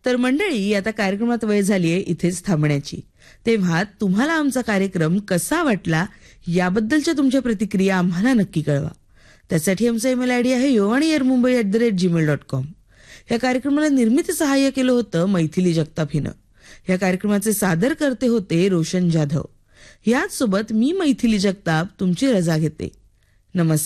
तर मंडळी, आता कार्यक्रमात वेळ झालीये इथेच थांबण्याची. तेव्हा तुम्हाला आमचा कार्यक्रम कसा वाटला याबद्दलच्या तुमच्या प्रतिक्रिया आम्हाला नक्की कळवा. त्यासाठी आमचा ईमेल आयडी आहे yohaniyarmumbai@gmail.com. या कार्यक्रमाला निर्मिती सहाय्य केलं होतं मैथिली जगताप हिनं. या कार्यक्रमाचे सादर करते होते रोशन जाधव. याच सोबत मी मैथिली जगताप तुमची रजा घेते. नमस्कार.